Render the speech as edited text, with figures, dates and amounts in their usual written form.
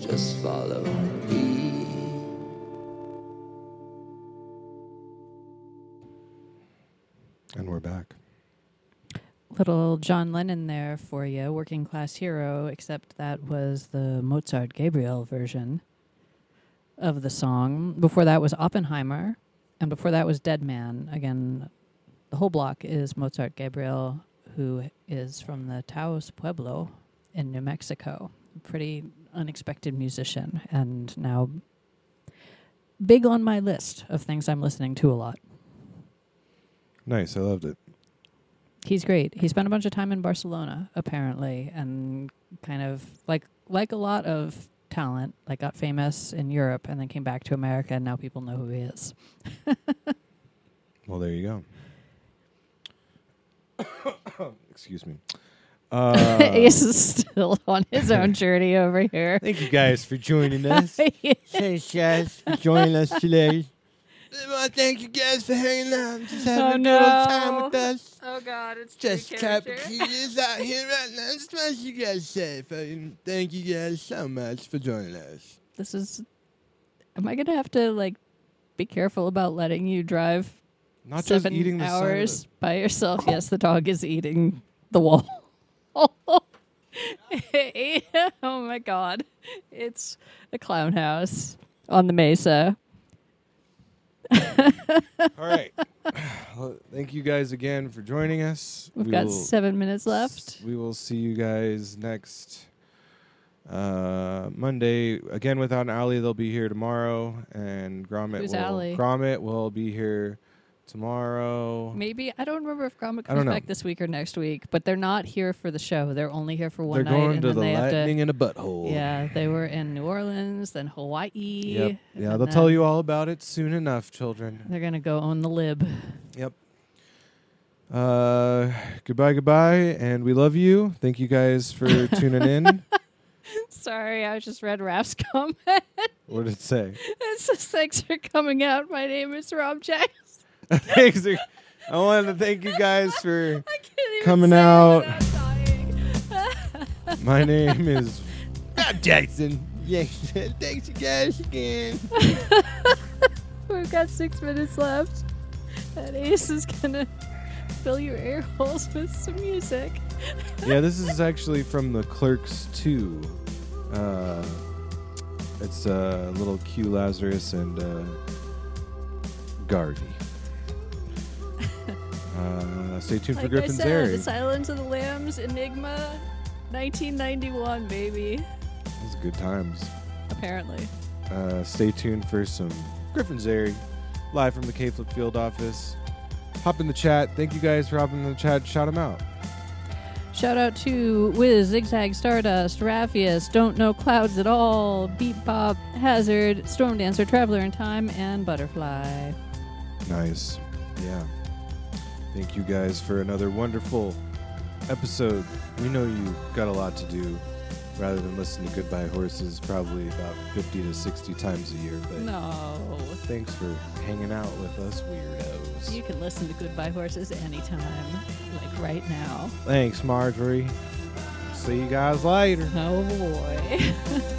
just follow me. And we're back. Little John Lennon there for you, Working Class Hero, except that was the Mozart Gabriel version of the song. Before that was Oppenheimer, and before that was Dead Man. Again, the whole block is Mozart Gabriel, who is from the Taos Pueblo in New Mexico. A pretty unexpected musician, and now big on my list of things I'm listening to a lot. Nice. I loved it. He's great. He spent a bunch of time in Barcelona, apparently, and kind of like a lot of talent, like got famous in Europe and then came back to America, and now people know who he is. Well, there you go. Excuse me. Ace is still on his own journey over here. Thank you guys for joining us. Thanks, guys, for joining us today. I want to thank you guys for hanging out and just having a good old time with us. Oh, God, it's Just cappuccinos out here right now. Just what you guys say. Thank you guys so much for joining us. This is... Am I going to have to, like, be careful about letting you drive Not 7 just eating the hours side by yourself? Yes, the dog is eating the wall. Oh, my God. It's a clown house on the mesa. All right. Well, thank you guys again for joining us. We've got 7 minutes left. We will see you guys next Monday. Again, without Ali, they'll be here tomorrow. And Who's Ali? Gromit will be here tomorrow. Maybe. I don't remember if Gromit I comes don't know. back this week or next week, but they're not here for the show. They're only here for one They're night. going and to then the they have lightning to, in a butthole. Yeah, they were in New Orleans, then Hawaii. Yep. Yeah, and they'll then tell you all about it soon enough, children. They're going to go own the lib. Yep. Goodbye, and we love you. Thank you guys for tuning in. Sorry, I just read Raph's comment. What did it say? It says, thanks for coming out. My name is Rob Jackson. Thanks. I wanted to thank you guys for I can't even coming say it out. without dying. My name is Rob Jackson. Yeah, thanks you guys again. We've got 6 minutes left. And Ace is going to fill your ear holes with some music. Yeah, this is actually from the Clerks 2. It's little Q Lazarus and Garvey. Stay tuned for Like I Griffin's said, Airy. The Silence of the Lambs, Enigma, 1991, baby. Those good times. Apparently. Stay tuned for some Griffin's Airy, live from the K-Flip Field office. Hop in the chat. Thank you guys for hopping in the chat. Shout them out. Shout out to Wiz, Zigzag, Stardust, Raphius, Don't Know Clouds at All, Beat Bop, Hazard, Storm Dancer, Traveler in Time, and Butterfly. Nice. Yeah. Thank you guys for another wonderful episode. We know you got a lot to do rather than listen to Goodbye Horses probably about 50 to 60 times a year. But No. thanks for hanging out with us weirdos. You can listen to Goodbye Horses anytime, like right now. Thanks, Marjorie. See you guys later. Oh boy.